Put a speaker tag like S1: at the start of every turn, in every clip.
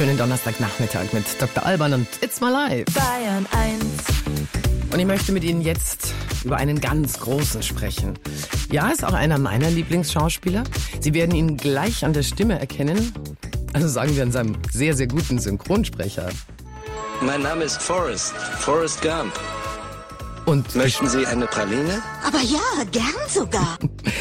S1: Schönen Donnerstagnachmittag mit Dr. Alban und It's My Life.
S2: Bayern 1.
S1: Und ich möchte mit Ihnen jetzt über einen ganz Großen sprechen. Ja, ist auch einer meiner Lieblingsschauspieler. Sie werden ihn gleich an der Stimme erkennen. Also sagen wir an seinem sehr, sehr guten Synchronsprecher.
S3: Mein Name ist Forrest Gump.
S1: Und
S3: Möchten Sie eine Praline?
S2: Aber ja, gern sogar.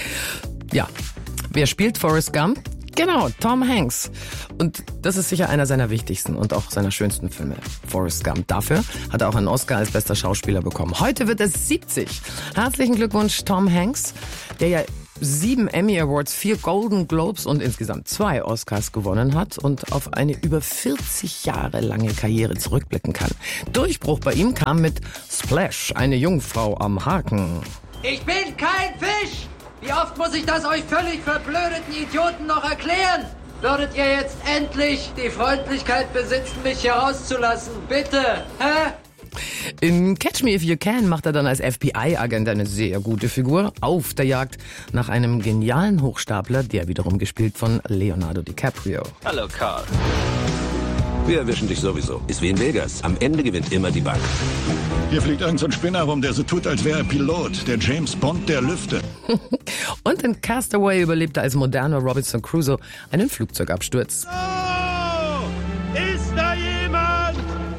S1: ja, wer spielt Forrest Gump? Genau, Tom Hanks. Und das ist sicher einer seiner wichtigsten und auch seiner schönsten Filme, Forrest Gump. Dafür hat er auch einen Oscar als bester Schauspieler bekommen. Heute wird er 70. Herzlichen Glückwunsch, Tom Hanks, der ja 7 Emmy Awards, 4 Golden Globes und insgesamt 2 Oscars gewonnen hat und auf eine über 40 Jahre lange Karriere zurückblicken kann. Durchbruch bei ihm kam mit Splash, eine Jungfrau am Haken.
S4: Ich bin kein Fisch! Wie oft muss ich das euch völlig verblödeten Idioten noch erklären? Würdet ihr jetzt endlich die Freundlichkeit besitzen, mich hier rauszulassen? Bitte, hä?
S1: In Catch Me If You Can macht er dann als FBI-Agent eine sehr gute Figur auf der Jagd nach einem genialen Hochstapler, der wiederum gespielt von Leonardo DiCaprio.
S3: Hallo, Carl. Wir erwischen dich sowieso. Ist wie in Vegas. Am Ende gewinnt immer die Bank.
S5: Hier fliegt irgend so ein Spinner rum, der so tut, als wäre er Pilot. Der James Bond der Lüfte.
S1: Und in Castaway überlebt er als moderner Robinson Crusoe einen Flugzeugabsturz.
S6: Oh, ist da jemand?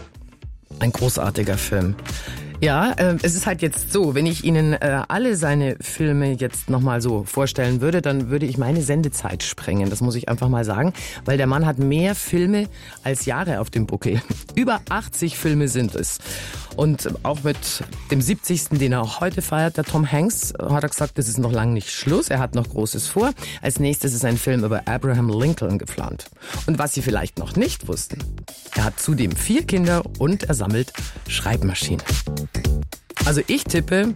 S1: Ein großartiger Film. Ja, es ist halt jetzt so, wenn ich Ihnen alle seine Filme jetzt nochmal so vorstellen würde, dann würde ich meine Sendezeit sprengen. Das muss ich einfach mal sagen, weil der Mann hat mehr Filme als Jahre auf dem Buckel. Über 80 Filme sind es. Und auch mit dem 70., den er auch heute feiert, der Tom Hanks, hat er gesagt, das ist noch lange nicht Schluss. Er hat noch Großes vor. Als nächstes ist ein Film über Abraham Lincoln geplant. Und was Sie vielleicht noch nicht wussten, er hat zudem 4 Kinder und er sammelt Schreibmaschinen. Also ich tippe,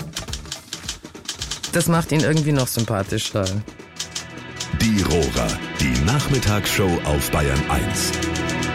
S1: das macht ihn irgendwie noch sympathischer.
S7: Die Rohrer, die Nachmittagsshow auf Bayern 1.